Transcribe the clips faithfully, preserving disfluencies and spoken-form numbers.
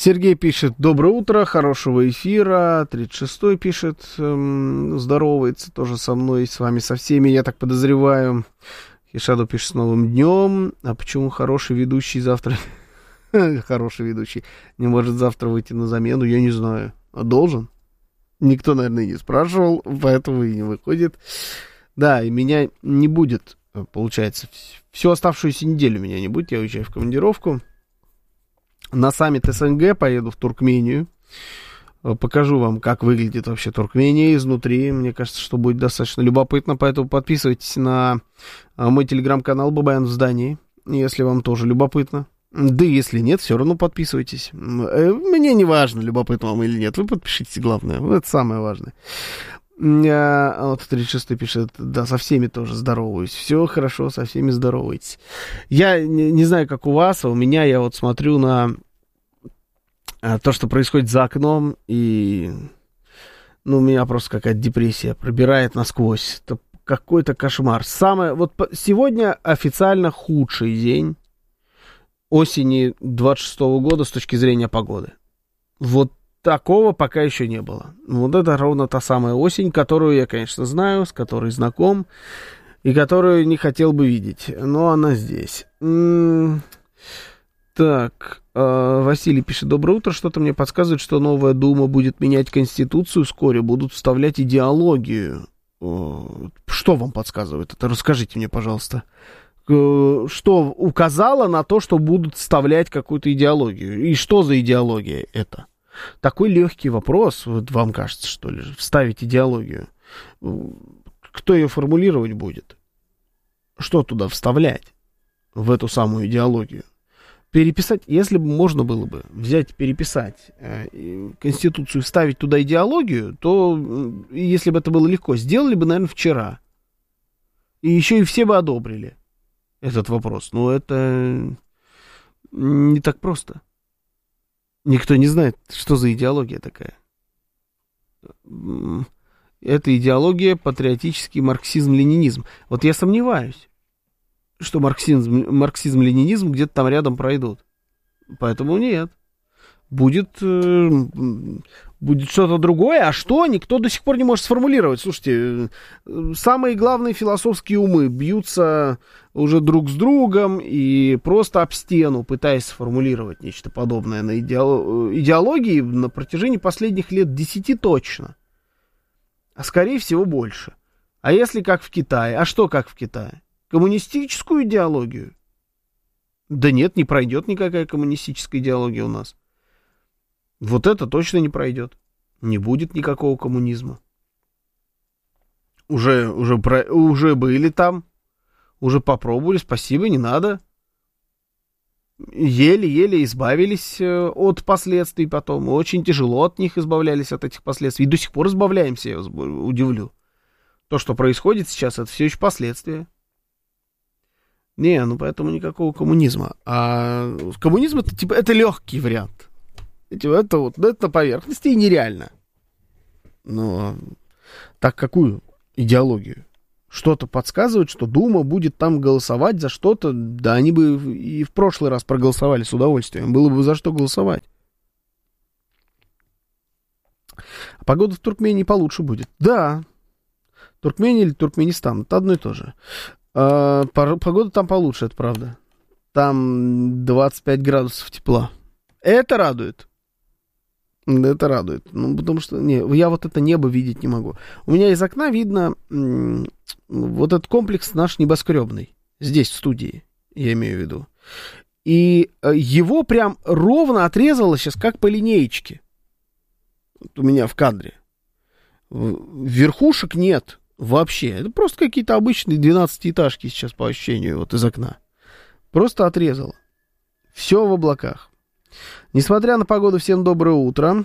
Сергей пишет: доброе утро, хорошего эфира. тридцать шестой пишет: эм, здоровается тоже со мной, с вами, со всеми, я так подозреваю. Хишаду пишет: с новым днем. А почему хороший ведущий завтра... Хороший ведущий не может завтра выйти на замену, я не знаю. А должен? Никто, наверное, не спрашивал, поэтому и не выходит. Да, и меня не будет, получается, всю оставшуюся неделю меня не будет, я уезжаю в командировку. На саммит СНГ поеду в Туркмению. Покажу вам, как выглядит вообще Туркмения изнутри. Мне кажется, что будет достаточно любопытно, поэтому подписывайтесь на мой телеграм-канал Бабаян в здании, если вам тоже любопытно. Да если нет, все равно подписывайтесь. Мне не важно, любопытно вам или нет. Вы подпишитесь, главное. Это самое важное. А, вот тридцать шестой пишет: да, со всеми тоже здороваюсь. Все хорошо, со всеми здороваетесь. Я не, не знаю, как у вас, а у меня, я вот смотрю на а, то, что происходит за окном, и ну, у меня просто какая-то депрессия пробирает насквозь. Это какой-то кошмар. Самое, вот сегодня официально худший день осени двадцать шестого года с точки зрения погоды. Вот такого пока еще не было. Вот это ровно та самая осень, которую я, конечно, знаю, с которой знаком, и которую не хотел бы видеть. Но она здесь. М-м- так, э- Василий пишет: доброе утро. Что-то мне подсказывает, что новая Дума будет менять Конституцию вскоре, будут вставлять идеологию. Э- что вам подсказывает это? Расскажите мне, пожалуйста. Что указало на то, что будут вставлять какую-то идеологию? И что за идеология это? Такой легкий вопрос, вот вам кажется, что ли, вставить идеологию. Кто ее формулировать будет? Что туда вставлять, в эту самую идеологию? Переписать, если бы можно было бы взять, переписать э, Конституцию, вставить туда идеологию, то, э, если бы это было легко, сделали бы, наверное, вчера. И еще и все бы одобрили этот вопрос. Но это не так просто. Никто не знает, что за идеология такая. Это идеология патриотический марксизм-ленинизм. Вот я сомневаюсь, что марксизм, марксизм-ленинизм где-то там рядом пройдут. Поэтому нет. Будет, э, будет что-то другое, а что, никто до сих пор не может сформулировать. Слушайте, самые главные философские умы бьются уже друг с другом и просто об стену, пытаясь сформулировать нечто подобное на идео- идеологии на протяжении последних лет десяти точно. А скорее всего больше. А если как в Китае? А что как в Китае? Коммунистическую идеологию? Да нет, не пройдет никакая коммунистическая идеология у нас. Вот это точно не пройдет. Не будет никакого коммунизма. Уже, уже, про, уже были там. Уже попробовали. Спасибо, не надо. Еле-еле избавились от последствий потом. Очень тяжело от них избавлялись, от этих последствий. И до сих пор избавляемся, я вас удивлю. То, что происходит сейчас, это все еще последствия. Не, ну поэтому никакого коммунизма. А коммунизм это, типа, это легкий вариант. Это вот, это на поверхности и нереально. Но так какую идеологию? Что-то подсказывает, что Дума будет там голосовать за что-то. Да они бы и в прошлый раз проголосовали с удовольствием. Было бы за что голосовать. А погода в Туркмении получше будет. Да. Туркмения или Туркменистан. Это одно и то же. А, погода там получше, это правда. Там двадцать пять градусов тепла. Это радует. Это радует. Ну, потому что не, я вот это небо видеть не могу. У меня из окна видно м- вот этот комплекс наш небоскребный. Здесь, в студии, я имею в виду. И его прям ровно отрезало сейчас, как по линеечке. Вот у меня в кадре. Верхушек нет вообще. Это просто какие-то обычные двенадцатиэтажки сейчас по ощущению вот из окна. Просто отрезало. Все в облаках. Несмотря на погоду, всем доброе утро.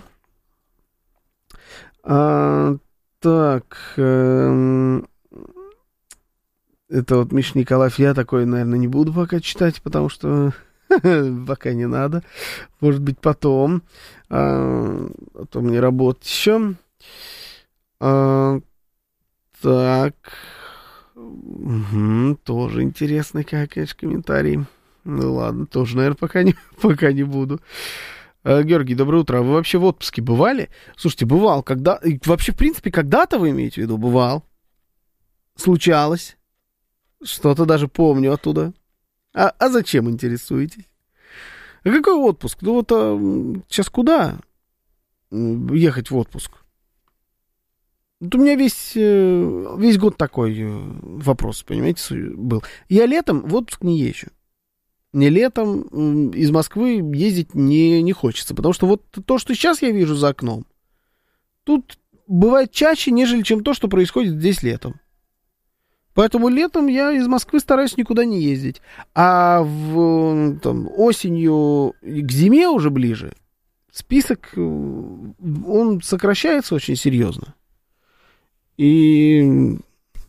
А, так. Э, это вот Миша Николаев. Я такой, наверное, не буду пока читать, потому что пока не надо. Может быть, потом. А, а то мне работать еще. А, так. Угу, тоже интересный, конечно, комментарий. Ну ладно, тоже, наверное, пока не, пока не буду. Георгий, доброе утро. Вы вообще в отпуске бывали? Слушайте, бывал. Когда... Вообще, в принципе, когда-то вы имеете в виду? Бывал. Случалось. Что-то даже помню оттуда. А, а зачем интересуетесь? А какой отпуск? Ну вот а, сейчас куда ехать в отпуск? Вот у меня весь, весь год такой вопрос, понимаете, был. Я летом в отпуск не езжу. Мне летом из Москвы ездить не, не хочется, потому что вот то, что сейчас я вижу за окном, тут бывает чаще, нежели чем то, что происходит здесь летом. Поэтому летом я из Москвы стараюсь никуда не ездить. А в, там, осенью к зиме уже ближе список, он сокращается очень серьезно. И...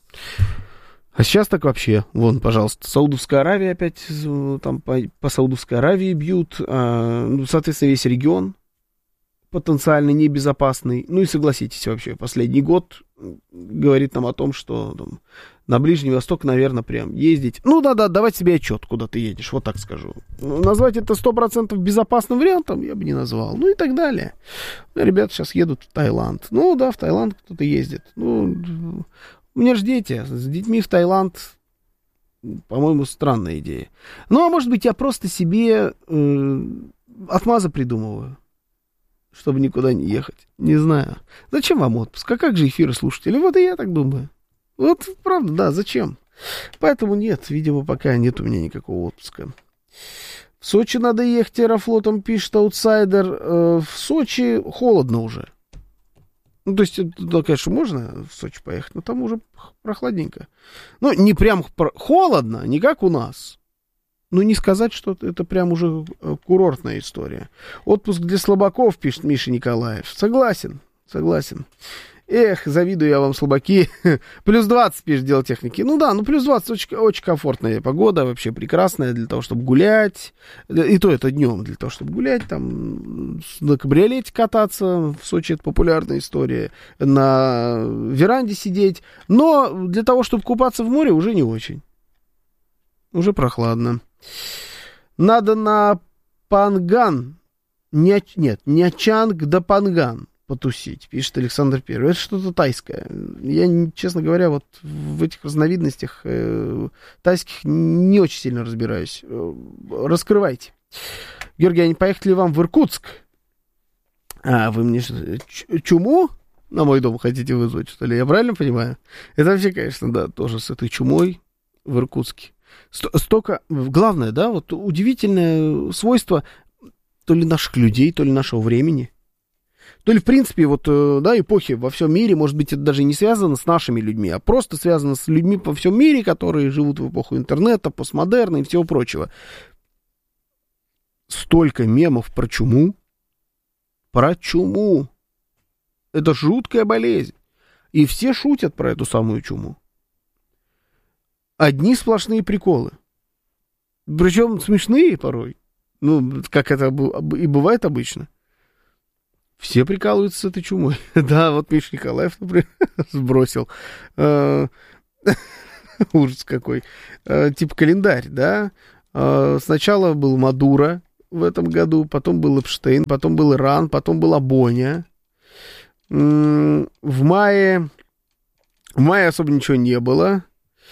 А сейчас так вообще. Вон, пожалуйста, Саудовская Аравия опять, там по, по Саудовской Аравии бьют. А, ну, соответственно, весь регион потенциально небезопасный. Ну и согласитесь, вообще, последний год говорит нам о том, что там, на Ближний Восток, наверное, прям ездить. Ну да-да, давать себе отчет, куда ты едешь, вот так скажу. Назвать это сто процентов безопасным вариантом я бы не назвал. Ну и так далее. Ребята сейчас едут в Таиланд. Ну да, в Таиланд кто-то ездит. Ну, у меня же дети. С детьми в Таиланд, по-моему, странная идея. Ну, а может быть, я просто себе э, отмазы придумываю, чтобы никуда не ехать. Не знаю. Зачем вам отпуск? А как же эфиры слушателей? Вот и я так думаю. Вот, правда, да, зачем? Поэтому нет, видимо, пока нет у меня никакого отпуска. В Сочи надо ехать аэрофлотом, пишет аутсайдер. Э, в Сочи холодно уже. Ну, то есть, туда, конечно, можно в Сочи поехать, но там уже прохладненько. Ну, не прям холодно, не как у нас. Ну, не сказать, что это прям уже курортная история. Отпуск для слабаков, пишет Миша Николаев. Согласен, согласен. Эх, завидую я вам, слабаки. Плюс двадцать, пишет дело техники. Ну да, ну плюс двадцать очень, очень комфортная погода, вообще прекрасная для того, чтобы гулять. И то это днем, для того, чтобы гулять, там, на кабриолете кататься. В Сочи это популярная история. На веранде сидеть. Но для того, чтобы купаться в море, уже не очень. Уже прохладно. Надо на Панган. Не, нет, не Чанг, да Панган потусить, пишет Александр Первый. Это что-то тайское. Я, честно говоря, вот в этих разновидностях э, тайских не очень сильно разбираюсь. Э, раскрывайте. Георгий, а не поехали вам в Иркутск? А, вы мне чуму на мой дом хотите вызвать, что ли? Я правильно понимаю? Это вообще, конечно, да, тоже с этой чумой в Иркутске. Столько, главное, да, вот удивительное свойство то ли наших людей, то ли нашего времени, то ли, в принципе, вот, да, эпохи во всем мире, может быть, это даже не связано с нашими людьми, а просто связано с людьми по всем мире, которые живут в эпоху интернета, постмодерна и всего прочего. Столько мемов про чуму, про чуму. Это жуткая болезнь. И все шутят про эту самую чуму. Одни сплошные приколы. Причем смешные порой. Ну, как это и бывает обычно. Все прикалываются с этой чумой. Да, вот Миша Николаев, например, сбросил. Ужас какой. Типа календарь, да. Сначала был Мадуро в этом году, потом был Эпштейн, потом был Иран, потом была Боня. В мае... В мае особо ничего не было.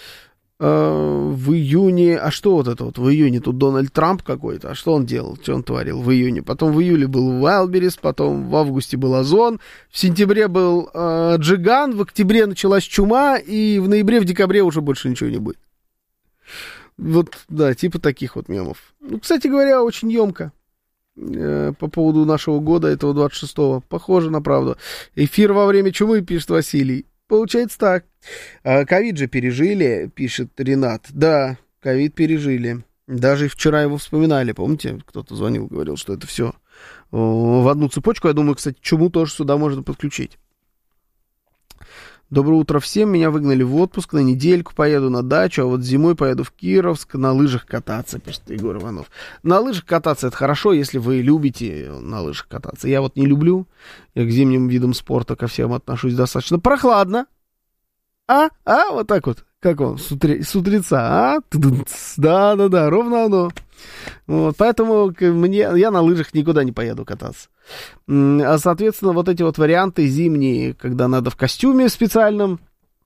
В июне, а что вот это вот, в июне тут Дональд Трамп какой-то, а что он делал, что он творил в июне, потом в июле был Вайлдберрис, потом в августе был Озон, в сентябре был э, Джиган, в октябре началась чума, и в ноябре, в декабре уже больше ничего не будет. Вот, да, типа таких вот мемов. Ну, кстати говоря, очень емко э, по поводу нашего года, этого двадцать шестого, похоже на правду. Эфир во время чумы, пишет Василий. Получается так. Ковид же пережили, пишет Ренат. Да, ковид пережили. Даже вчера его вспоминали, помните? Кто-то звонил, говорил, что это все в одну цепочку. Я думаю, кстати, чуму тоже сюда можно подключить. Доброе утро всем. Меня выгнали в отпуск на недельку. Поеду на дачу, а вот зимой поеду в Кировск на лыжах кататься, пишет Егор Иванов. На лыжах кататься это хорошо, если вы любите на лыжах кататься. Я вот не люблю. Я к зимним видам спорта ко всем отношусь достаточно прохладно. А? А? Вот так вот. Как он, с, утре, с утреца, а? Да-да-да, ровно оно. Вот, поэтому мне, я на лыжах никуда не поеду кататься. А, соответственно, вот эти вот варианты зимние, когда надо в костюме специальном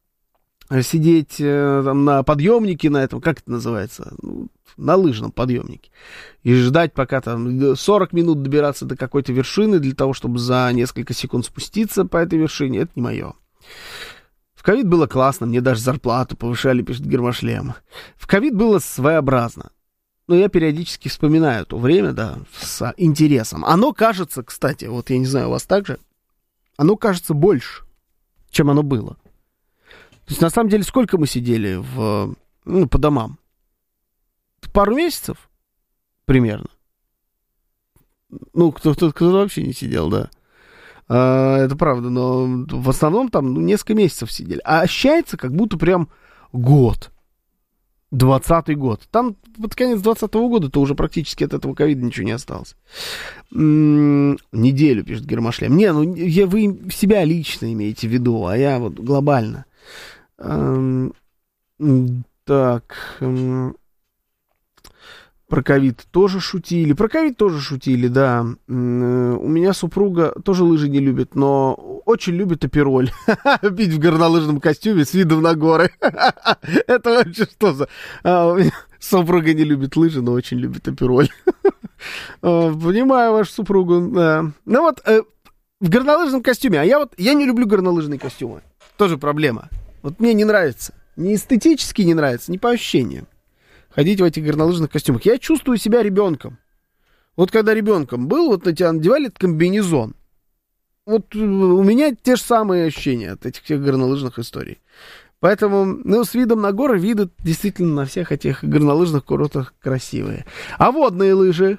сидеть там, на подъемнике, на этом, как это называется, ну, на лыжном подъемнике, и ждать, пока там сорок минут добираться до какой-то вершины для того, чтобы за несколько секунд спуститься по этой вершине, это не мое. В ковид было классно, мне даже зарплату повышали, пишет Гермошлем. В ковид было своеобразно. Но я периодически вспоминаю то время, да, с интересом. Оно кажется, кстати, вот я не знаю, у вас так же, оно кажется больше, чем оно было. То есть, на самом деле, сколько мы сидели в, ну, по домам? Пару месяцев примерно. Ну, кто-то, кто-то вообще не сидел, да. А, это правда, но в основном там ну, несколько месяцев сидели. А ощущается, как будто прям год. Двадцатый год. Там под конец двадцатого года-то уже практически от этого ковида ничего не осталось. М-м, неделю, пишет Гермошлем. Не, ну я, вы себя лично имеете в виду, а я вот глобально. М-м, так... М- Про ковид тоже шутили. Про ковид тоже шутили, да. У меня супруга тоже лыжи не любит, но очень любит апероль. Пить в горнолыжном костюме с видом на горы. Это вообще что за... Супруга не любит лыжи, но очень любит апероль. Понимаю вашу супругу. Ну вот, в горнолыжном костюме. А я вот, я не люблю горнолыжные костюмы. Тоже проблема. Вот мне не нравится. Не эстетически не нравится, не по ощущениям. Ходить в этих горнолыжных костюмах. Я чувствую себя ребенком. Вот когда ребенком был, вот на тебя надевали этот комбинезон. Вот у меня те же самые ощущения от этих всех горнолыжных историй. Поэтому, ну, с видом на горы, виды действительно на всех этих горнолыжных курортах красивые. А водные лыжи?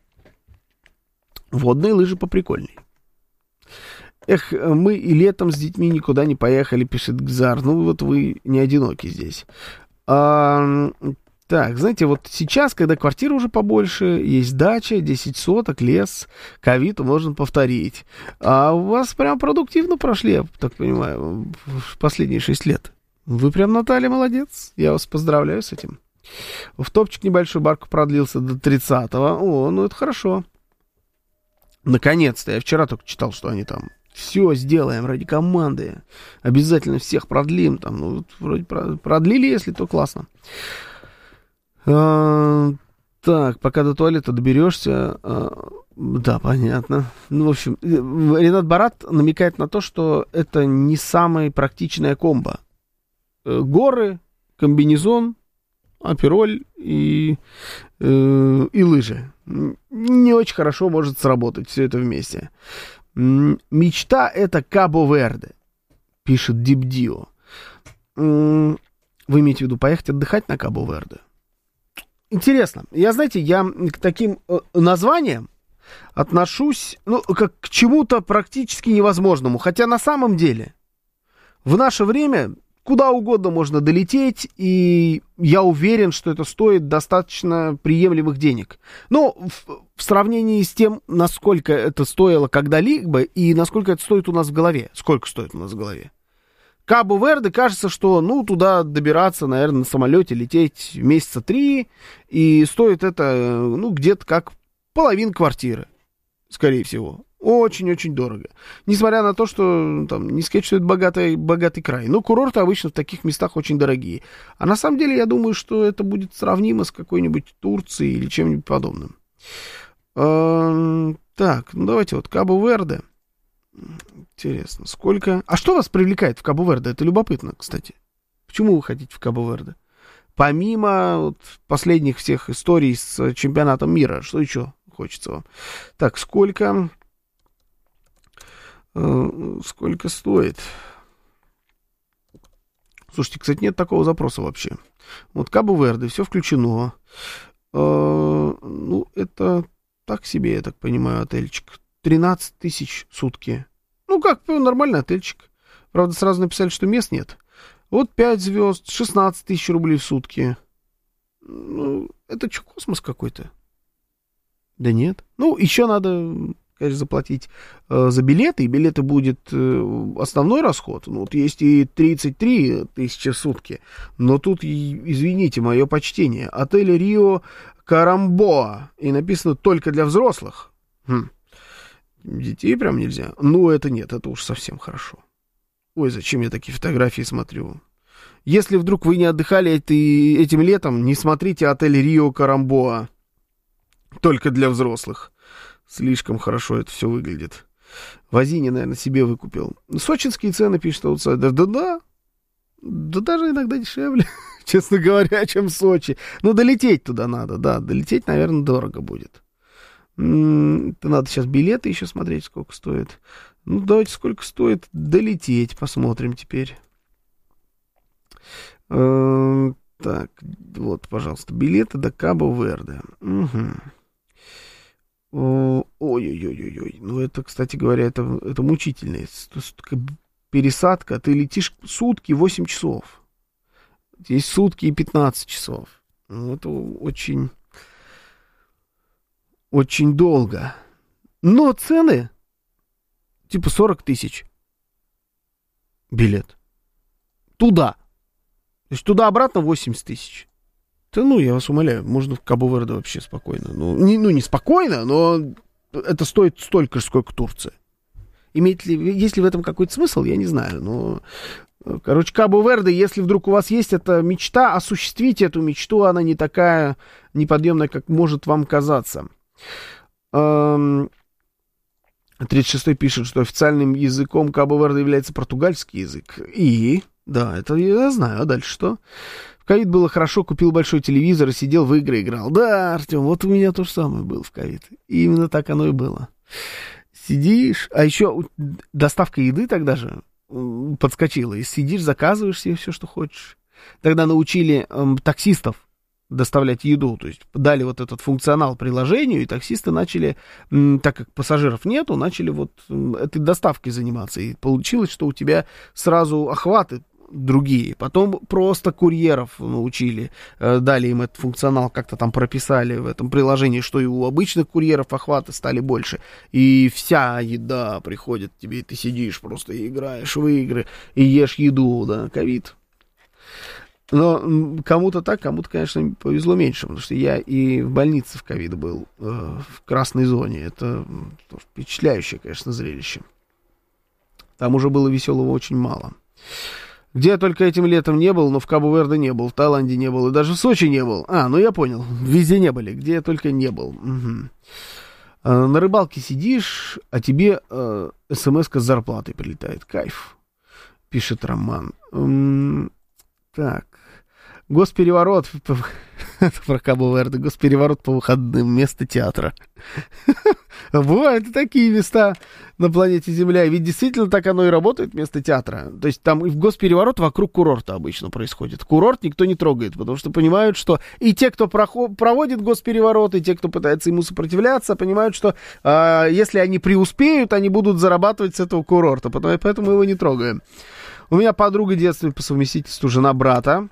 Водные лыжи поприкольней. Эх, мы и летом с детьми никуда не поехали, пишет Гзар. Ну, вот вы не одиноки здесь. А... Так, знаете, вот сейчас, когда квартира уже побольше, есть дача, десять соток, лес, ковид можно повторить. А у вас прям продуктивно прошли, я так понимаю, в последние шесть лет. Вы прям, Наталья, молодец. Я вас поздравляю с этим. В топчик небольшой Барку продлился до тридцатого. О, ну это хорошо. Наконец-то. Я вчера только читал, что они там все сделаем ради команды. Обязательно всех продлим. Там, ну, вроде продлили, если то классно. А, так, пока до туалета доберешься, а, да, понятно. Ну, в общем, Ренат Барат намекает на то, что это не самая практичная комбо. Горы, комбинезон, апероль и, э, и лыжи. Не очень хорошо может сработать все это вместе. Мечта — это Кабо-Верде, пишет Дипдио. Вы имеете в виду поехать отдыхать на Кабо-Верде? Интересно. Я, знаете, я к таким э, названиям отношусь, ну, как к чему-то практически невозможному. Хотя на самом деле в наше время куда угодно можно долететь, и я уверен, что это стоит достаточно приемлемых денег. Но в, в сравнении с тем, насколько это стоило когда-либо и насколько это стоит у нас в голове. Сколько стоит у нас в голове? Кабо-Верде, кажется, что, ну, туда добираться, наверное, на самолете лететь месяца три, и стоит это, ну, где-то как половина квартиры, скорее всего. Очень-очень дорого. Несмотря на то, что, там, не сказать, что это богатый, богатый край. Но курорты обычно в таких местах очень дорогие. А на самом деле, я думаю, что это будет сравнимо с какой-нибудь Турцией или чем-нибудь подобным. Так, ну, давайте вот Кабо-Верде. Интересно, сколько... А что вас привлекает в Кабо-Верде? Это любопытно, кстати. Почему вы хотите в Кабо-Верде? Помимо вот последних всех историй с чемпионатом мира, что еще хочется вам? Так, сколько... Э, сколько стоит? Слушайте, кстати, нет такого запроса вообще. Вот Кабо-Верде, все включено. Э, ну, это так себе, я так понимаю, отельчик. тринадцать тысяч сутки. Ну, как, нормальный отельчик. Правда, сразу написали, что мест нет. Вот пять звезд, шестнадцать тысяч рублей в сутки. Ну, это что, космос какой-то? Да нет. Ну, еще надо конечно, заплатить э, за билеты, и билеты будет э, основной расход. Ну, вот есть и тридцать три тысячи в сутки, но тут, извините, мое почтение, отель Рио Карамбоа, и написано только для взрослых. Хм. Детей прям нельзя. Ну, это нет, это уж совсем хорошо. Ой, зачем я такие фотографии смотрю? Если вдруг вы не отдыхали этой, этим летом, не смотрите отель Рио Карамбоа. Только для взрослых. Слишком хорошо это все выглядит. Возини, наверное, себе выкупил. Сочинские цены, пишет аутсайдер. Да-да. Да даже иногда дешевле, честно говоря, чем Сочи. Но долететь туда надо, да. Долететь, наверное, дорого будет. Это надо сейчас билеты еще смотреть, сколько стоит. Ну, давайте, сколько стоит долететь, посмотрим теперь. Э-э- так, вот, пожалуйста, билеты до Кабо-Верде. Угу. Ой-ой-ой-ой. Ну, это, кстати говоря, это, это мучительно. Пересадка. Ты летишь сутки, восемь часов. Здесь сутки и пятнадцать часов. Ну, это очень, очень долго. Но цены типа сорок тысяч. Билет. Туда. То есть туда-обратно восемьдесят тысяч. Да ну, я вас умоляю, можно в Кабо-Верде вообще спокойно. Ну не, ну, не спокойно, но это стоит столько же, сколько Турция. Имеет ли, есть ли в этом какой-то смысл, я не знаю. Но, короче, Кабо-Верде, если вдруг у вас есть эта мечта, осуществите эту мечту, она не такая неподъемная, как может вам казаться. тридцать шестой пишет, что официальным языком Кабо-Верде является португальский язык. И, да, это я знаю, а дальше что? В ковид было хорошо, купил большой телевизор и сидел в игры играл. Да, Артем, вот у меня то же самое было в ковид. И именно так оно и было. Сидишь, а еще доставка еды тогда же подскочила. И сидишь, заказываешь себе все, что хочешь. Тогда научили эм, таксистов доставлять еду, то есть дали вот этот функционал приложению, и таксисты начали, м, так как пассажиров нету, начали вот м, этой доставкой заниматься. И получилось, что у тебя сразу охваты другие. Потом просто курьеров научили, э, дали им этот функционал, как-то там прописали в этом приложении, что и у обычных курьеров охваты стали больше. И вся еда приходит к тебе, и ты сидишь просто и играешь в игры, и ешь еду, да, ковид. Но кому-то так, кому-то, конечно, повезло меньше, потому что я и в больнице в ковид был, э, в красной зоне. Это впечатляющее, конечно, зрелище. Там уже было веселого очень мало. Где я только этим летом не был, но в Кабо-Верде не был, в Таиланде не был, и даже в Сочи не был. А, ну я понял, везде не были, где я только не был. Угу. А, на рыбалке сидишь, а тебе э, смс-ка с зарплатой прилетает. Кайф, пишет Роман. М-м, так, госпереворот, про Кабо-Верде, госпереворот по выходным, вместо театра. Бывают такие места на планете Земля. Ведь действительно так оно и работает вместо театра. То есть там и в госпереворот вокруг курорта обычно происходит. Курорт никто не трогает, потому что понимают, что и те, кто проход, проводит госпереворот, и те, кто пытается ему сопротивляться, понимают, что э, если они преуспеют, они будут зарабатывать с этого курорта. Поэтому его не трогаем. У меня подруга детства по совместительству, жена брата.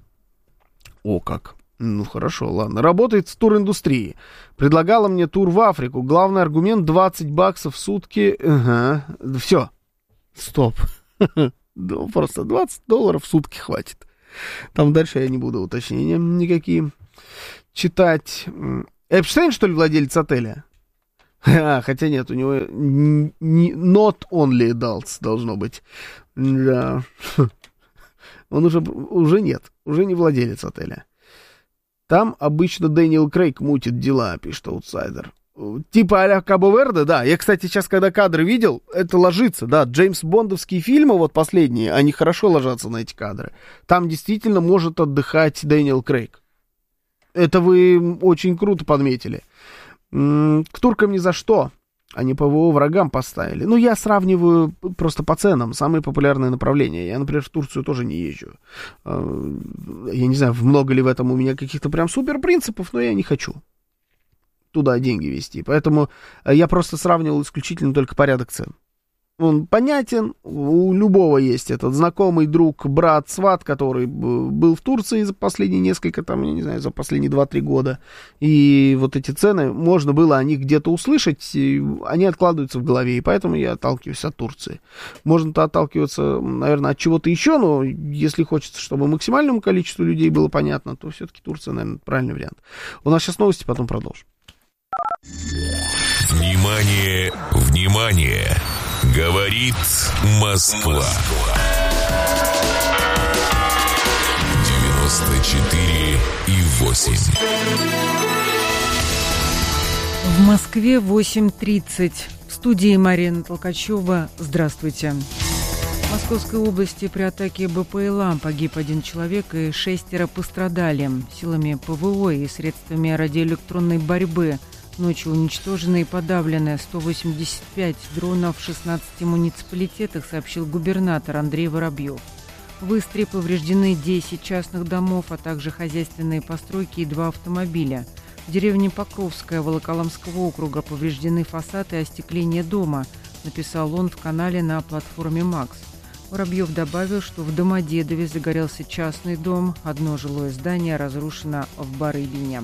О, как. Ну, хорошо, ладно. Работает в туриндустрии. Предлагала мне тур в Африку. Главный аргумент — двадцать баксов в сутки. Ага. Все. Стоп. Ну, просто двадцать долларов в сутки хватит. Там дальше я не буду уточнения никакие читать. Эпштейн, что ли, владелец отеля? А, хотя нет, у него not only adults должно быть. Да. Он уже, уже нет. Уже не владелец отеля. Там обычно Дэниел Крейг мутит дела, пишет аутсайдер. Типа а-ля Кабо-Верде, да. Я, кстати, сейчас, когда кадры видел, это ложится, да. Джеймс Бондовские фильмы, вот последние, они хорошо ложатся на эти кадры. Там действительно может отдыхать Дэниел Крейг. Это вы очень круто подметили. К туркам ни за что. Они ПВО врагам поставили. Ну, я сравниваю просто по ценам. Самые популярные направления. Я, например, в Турцию тоже не езжу. Я не знаю, много ли в этом у меня каких-то прям супер принципов, но я не хочу туда деньги вести. Поэтому я просто сравнивал исключительно только порядок цен. он понятен, у любого есть этот знакомый, друг, брат, сват, который был в Турции за последние несколько, там, я не знаю, за последние два-три года, и вот эти цены, можно было о них где-то услышать, они откладываются в голове, и поэтому я отталкиваюсь от Турции. Можно-то отталкиваться, наверное, от чего-то еще, но если хочется, чтобы максимальному количеству людей было понятно, то все-таки Турция, наверное, правильный вариант. У нас сейчас новости, потом продолжим. Внимание, внимание! Говорит Москва. девяносто четыре и восемь. В Москве восемь тридцать. В студии Марина Толкачева. Здравствуйте. В Московской области при атаке БПЛА погиб один человек и шестеро пострадали. Силами ПВО и средствами радиоэлектронной борьбы ночью уничтожены и подавлены сто восемьдесят пять дронов в шестнадцати муниципалитетах, сообщил губернатор Андрей Воробьев. В Истре повреждены десять частных домов, а также хозяйственные постройки и два автомобиля. В деревне Покровская Волоколамского округа повреждены фасад и остекление дома, написал он в канале на платформе «Макс». Воробьев добавил, что в Домодедове загорелся частный дом, одно жилое здание разрушено в Барыбине.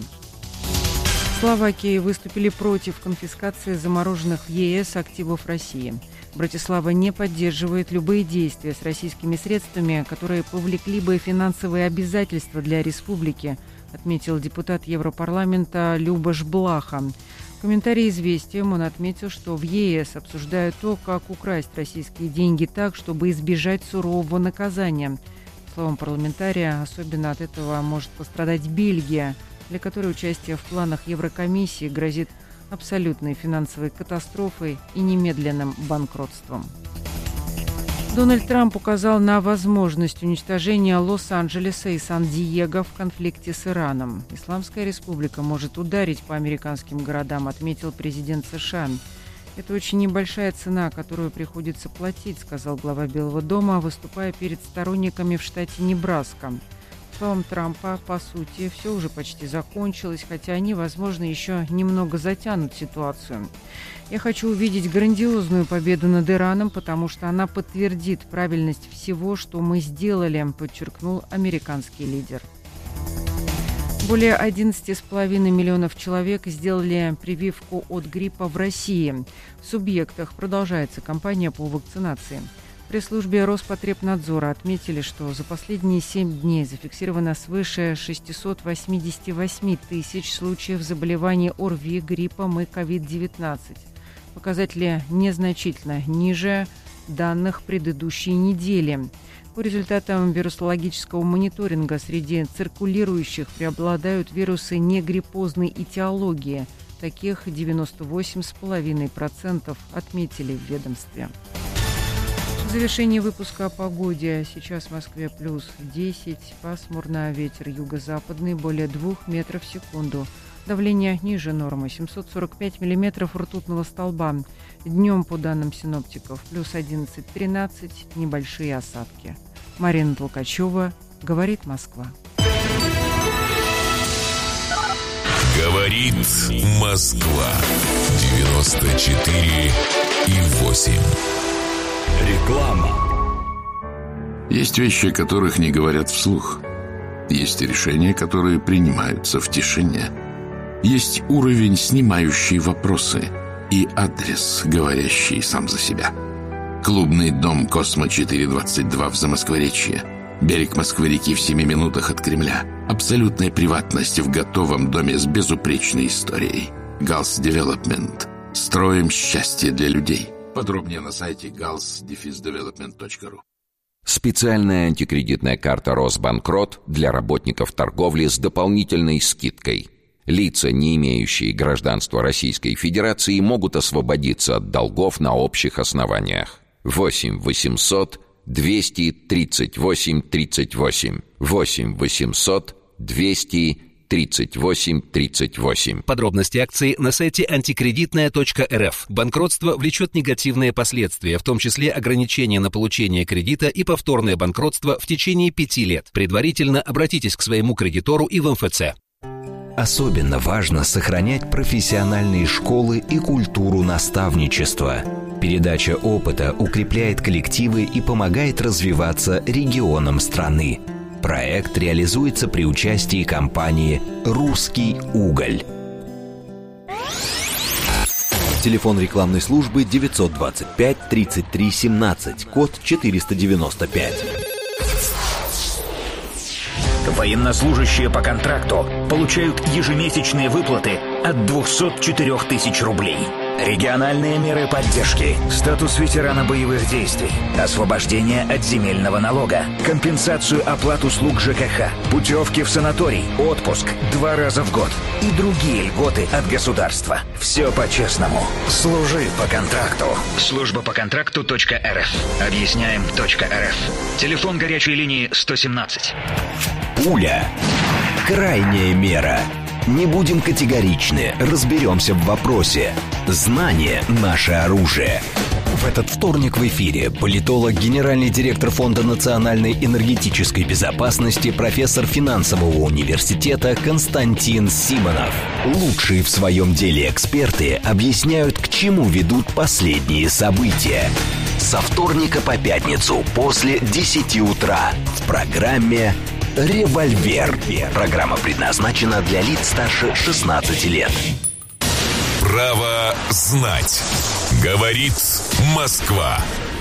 В Словакии выступили против конфискации замороженных в ЕС активов России. Братислава не поддерживает любые действия с российскими средствами, которые повлекли бы финансовые обязательства для республики, отметил депутат Европарламента Любаш Блаха. В комментарии «Известиям» он отметил, что в ЕС обсуждают то, как украсть российские деньги так, чтобы избежать сурового наказания. По словам парламентария, особенно от этого может пострадать Бельгия, для которой участие в планах Еврокомиссии грозит абсолютной финансовой катастрофой и немедленным банкротством. Дональд Трамп указал на возможность уничтожения Лос-Анджелеса и Сан-Диего в конфликте с Ираном. Исламская республика может ударить по американским городам, отметил президент США. «Это очень небольшая цена, которую приходится платить», сказал глава Белого дома, выступая перед сторонниками в штате Небраска. По словам Трампа, по сути, все уже почти закончилось, хотя они, возможно, еще немного затянут ситуацию. «Я хочу увидеть грандиозную победу над Ираном, потому что она подтвердит правильность всего, что мы сделали», подчеркнул американский лидер. Более одиннадцать с половиной миллионов человек сделали прививку от гриппа в России. В субъектах продолжается кампания по вакцинации. В пресс-службе Роспотребнадзора отметили, что за последние семь дней зафиксировано свыше шестьсот восемьдесят восемь тысяч случаев заболеваний ОРВИ, гриппом и ковид девятнадцать. Показатели незначительно ниже данных предыдущей недели. По результатам вирусологического мониторинга среди циркулирующих преобладают вирусы негриппозной этиологии. Таких девяносто восемь целых пять десятых процента отметили в ведомстве. В завершении выпуска о погоде. Сейчас в Москве плюс десять, пасмурно, ветер юго-западный, более двух метров в секунду. Давление ниже нормы, семьсот сорок пять миллиметров ртутного столба. Днем, по данным синоптиков, плюс одиннадцать-тринадцать, небольшие осадки. Марина Толкачева, говорит Москва. Говорит Москва. девяносто четыре и восемь. Реклама. Есть вещи, о которых не говорят вслух. Есть решения, которые принимаются в тишине. Есть уровень, снимающий вопросы, и адрес, говорящий сам за себя. Клубный дом «Космо четыреста двадцать два» в Замоскворечье. Берег Москвы-реки в семи минутах от Кремля. Абсолютная приватность в готовом доме с безупречной историей. Галс Девелопмент. Строим счастье для людей. Подробнее на сайте галс девелопмент точка ру. Специальная антикредитная карта «Росбанкрот» для работников торговли с дополнительной скидкой. Лица, не имеющие гражданства Российской Федерации, могут освободиться от долгов на общих основаниях. восемь восемьсот двести тридцать восемь тридцать восемь. восемь восемьсот двести тридцать восемь тридцать восемь. Подробности акции на сайте антикредитная точка эр эф. Банкротство влечет негативные последствия, в том числе ограничение на получение кредита и повторное банкротство в течение пяти лет. Предварительно обратитесь к своему кредитору и в эм эф цэ. Особенно важно сохранять профессиональные школы и культуру наставничества. Передача опыта укрепляет коллективы и помогает развиваться регионам страны. Проект реализуется при участии компании «Русский уголь». Телефон рекламной службы девятьсот двадцать пять тридцать три семнадцать, код четыреста девяносто пять. Военнослужащие по контракту получают ежемесячные выплаты от двухсот четырёх тысяч рублей. Региональные меры поддержки, статус ветерана боевых действий, освобождение от земельного налога, компенсацию оплат услуг ЖКХ, путевки в санаторий, отпуск два раза в год и другие льготы от государства. Все по-честному. Служи по контракту. Служба по контракту точка эр эф. Объясняем точка эр эф. Телефон горячей линии сто семнадцать. Пуля. Крайняя мера. Не будем категоричны, разберемся в вопросе. Знание – наше оружие. В этот вторник в эфире политолог, генеральный директор Фонда национальной энергетической безопасности, профессор финансового университета Константин Симонов. Лучшие в своем деле эксперты объясняют, к чему ведут последние события. Со вторника по пятницу после десяти утра в программе «Револьвер». Программа предназначена для лиц старше шестнадцати лет. Право знать. Говорит Москва.